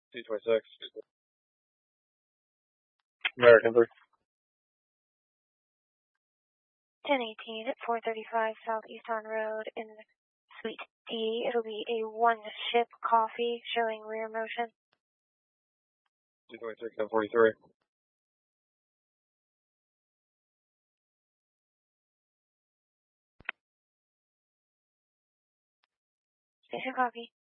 226. American 3. 1018 at 435 Southeastern Road in Suite D. It'll be a one-ship coffee showing rear motion. 226, 1043. Station copy.